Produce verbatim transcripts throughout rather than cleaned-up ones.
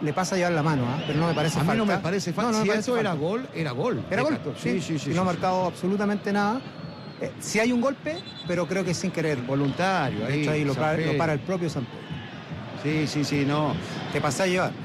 le pasa a llevar la mano, ¿eh? Pero no me parece a falta. A mí no me parece falta. No, no si me eso falta. era gol, era gol. Era gol, sí, sí, sí, sí. y no sí, ha sí. marcado absolutamente nada. Eh, si hay un golpe, pero creo que sin querer. Voluntario. De Ahí, hecho, ahí lo para, Samperio. lo para el propio Samperio. Sí, sí, sí, no. Te pasé a llevar.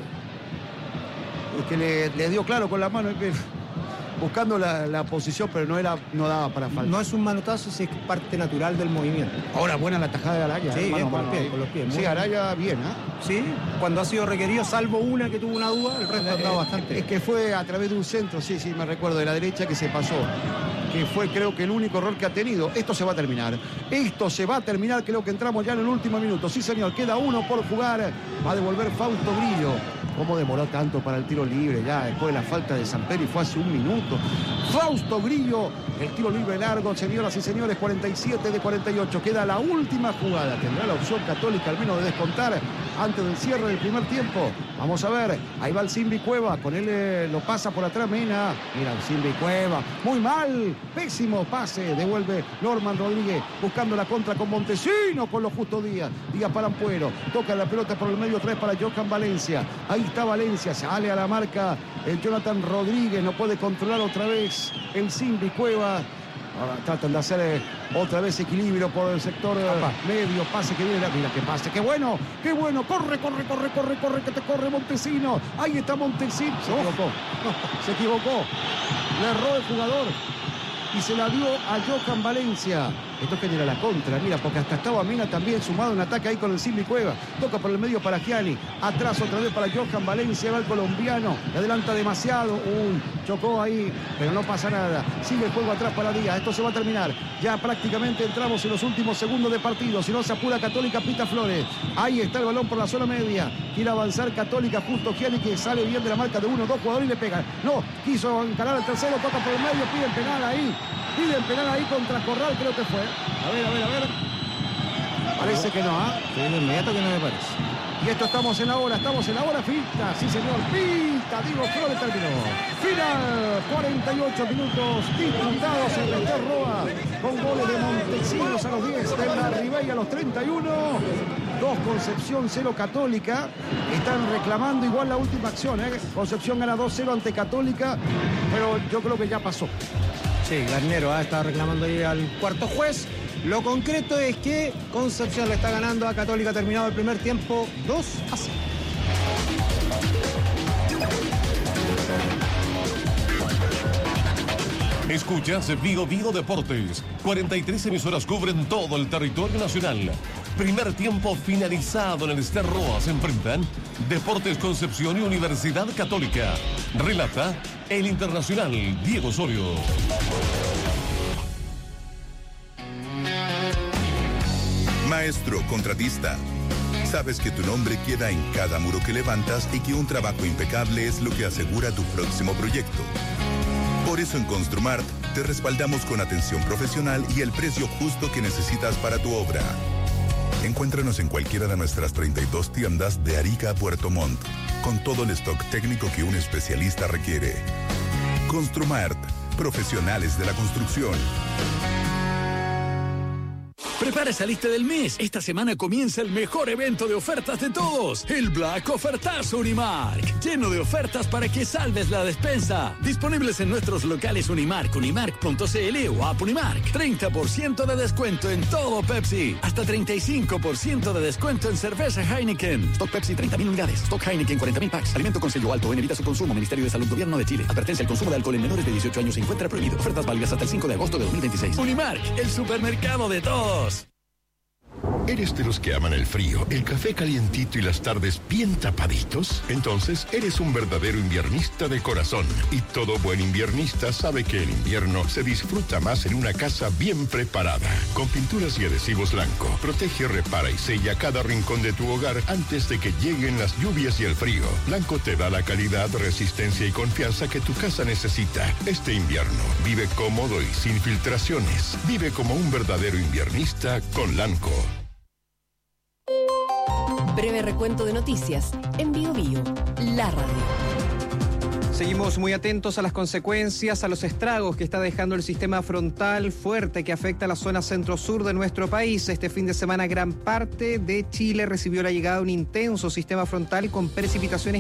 Es que le, le dio claro con la mano, es que buscando la, la posición, pero no era, no daba para falta. No es un manotazo, sí es parte natural del movimiento. Ahora buena la tajada de Araya. Sí, eh, bien, mano, con mano, los pies, ahí. con los pies, muy Sí, bien. Araya bien, ¿ah? Sí, cuando ha sido requerido, salvo una que tuvo una duda, el resto ha andado Eh, bastante. Es que fue a través de un centro, sí, sí, me recuerdo, de la derecha que se pasó. Que fue, creo que, el único error que ha tenido. Esto se va a terminar. Esto se va a terminar, creo que entramos ya en el último minuto. Sí, señor, queda uno por jugar. Va a devolver Fausto Grillo. ¿Cómo demoró tanto para el tiro libre? Ya después de la falta de Samperio, fue hace un minuto. Fausto Grillo, el tiro libre largo, señoras y señores, cuarenta y siete de cuarenta y ocho. Queda la última jugada. Tendrá la opción Católica al menos de descontar antes del cierre del primer tiempo. Vamos a ver. Ahí va el Simbi Cueva. Con él eh, lo pasa por atrás Mena. Mira el Simbi Cueva. Muy mal. Pésimo pase. Devuelve Norman Rodríguez buscando la contra con Montesino con los Justo Díaz. Díaz para Ampuero. Toca la pelota por el medio tres para Johan Valencia. Ahí está Valencia. Sale a la marca el Jonathan Rodríguez. No puede controlar otra vez el Simbi Cueva. Ahora tratan de hacer eh, otra vez equilibrio por el sector eh, medio. Pase que viene. Mira que pase. ¡Qué bueno! ¡Qué bueno! ¡Corre, corre, corre, corre, corre! ¡Que te corre Montesino! Ahí está Montesino. Se equivocó. Se equivocó. Le erró el jugador. Y se la dio a Johan Valencia. Esto genera la contra, mira, porque hasta estaba Mena también sumado en ataque ahí con el Simbi Cueva. Toca por el medio para Gianni. Atrás otra vez para Johan Valencia. Va el colombiano. Le adelanta demasiado. Uy, chocó ahí, pero no pasa nada. Sigue el juego atrás para Díaz. Esto se va a terminar. Ya prácticamente entramos en los últimos segundos de partido. Si no se apura Católica, Pita Flores. Ahí está el balón por la zona media. Quiere avanzar Católica, justo Gianni, que sale bien de la marca de uno, dos jugadores y le pega. No, quiso encarar al tercero, toca por el medio, piden penal ahí. Piden penal ahí contra Corral, creo que fue. A ver, a ver, a ver. Parece que no, ¿ah? ¿eh? Sí, de inmediato que no me parece. Y esto estamos en la hora, estamos en la hora, Fita, sí señor, Fita, digo, Flores terminó. Final, cuarenta y ocho minutos disputados en el Roa, con goles de Montesinos a los diez, de la Ribey a los treinta y uno. Dos Concepción, cero Católica. Están reclamando igual la última acción, ¿eh? Concepción gana dos cero ante Católica, pero yo creo que ya pasó. Sí, Garnero ¿eh? Está reclamando ahí al cuarto juez. Lo concreto es que Concepción le está ganando a Católica, terminado el primer tiempo, dos a cero. Escuchas Vigo Vigo Deportes. cuarenta y tres emisoras cubren todo el territorio nacional. Primer tiempo finalizado en el Ester Roa. Se enfrentan Deportes Concepción y Universidad Católica. Relata el internacional Diego Osorio. Maestro contratista. Sabes que tu nombre queda en cada muro que levantas y que un trabajo impecable es lo que asegura tu próximo proyecto. Por eso en Construmart te respaldamos con atención profesional y el precio justo que necesitas para tu obra. Encuéntranos en cualquiera de nuestras treinta y dos tiendas de Arica a Puerto Montt, con todo el stock técnico que un especialista requiere. Construmart, profesionales de la construcción. Prepara esa lista del mes. Esta semana comienza el mejor evento de ofertas de todos, el Black Ofertazo Unimark. Lleno de ofertas para que salves la despensa. Disponibles en nuestros locales Unimark, unimark punto c l o app Unimark. treinta por ciento de descuento en todo Pepsi. Hasta treinta y cinco por ciento de descuento en cerveza Heineken. Stock Pepsi treinta mil unidades. Stock Heineken cuarenta mil packs. Alimento con sello alto en evita su consumo. Ministerio de Salud Gobierno de Chile. Advertencia: el consumo de alcohol en menores de dieciocho años se encuentra prohibido. Ofertas válidas hasta el cinco de agosto de dos mil veintiséis. Unimark, el supermercado de todos. ¿Eres de los que aman el frío, el café calientito y las tardes bien tapaditos? Entonces, eres un verdadero inviernista de corazón. Y todo buen inviernista sabe que el invierno se disfruta más en una casa bien preparada. Con pinturas y adhesivos Lanco, protege, repara y sella cada rincón de tu hogar antes de que lleguen las lluvias y el frío. Lanco te da la calidad, resistencia y confianza que tu casa necesita. Este invierno, vive cómodo y sin filtraciones. Vive como un verdadero inviernista con Lanco. Breve recuento de noticias en Bio Bio, la radio. Seguimos muy atentos a las consecuencias, a los estragos que está dejando el sistema frontal fuerte que afecta a la zona centro-sur de nuestro país. Este fin de semana gran parte de Chile recibió la llegada de un intenso sistema frontal con precipitaciones